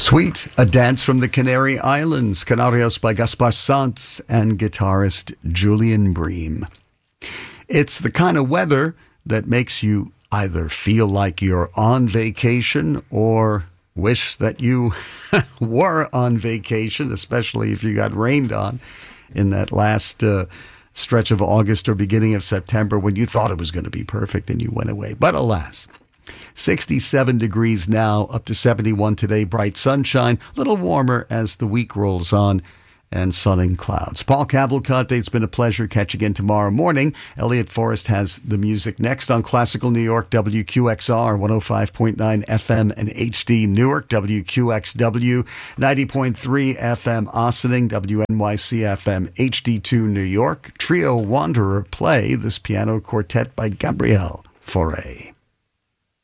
Sweet, a dance from the Canary Islands, Canarios by Gaspar Sanz and guitarist Julian Bream. It's the kind of weather that makes you either feel like you're on vacation or wish that you were on vacation, especially if you got rained on in that last stretch of August or beginning of September when you thought it was going to be perfect and you went away. But alas, 67 degrees now, up to 71 today, bright sunshine, a little warmer as the week rolls on, and sun and clouds. Paul Cavalcante, it's been a pleasure. Catch you again tomorrow morning. Elliot Forrest has the music next on Classical New York, WQXR, 105.9 FM and HD Newark, WQXW, 90.3 FM Ossining, WNYC FM, HD2 New York. Trio Wanderer play this piano quartet by Gabrielle Fauré.